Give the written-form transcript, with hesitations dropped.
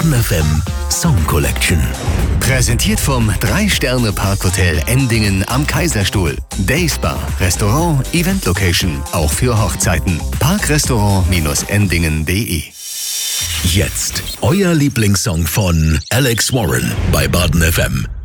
Baden FM Song Collection. Präsentiert vom 3-Sterne-Parkhotel Endingen am Kaiserstuhl. Dayspa, Restaurant, Event Location, auch für Hochzeiten. Parkrestaurant-endingen.de. Jetzt euer Lieblingssong von Alex Warren bei Baden FM.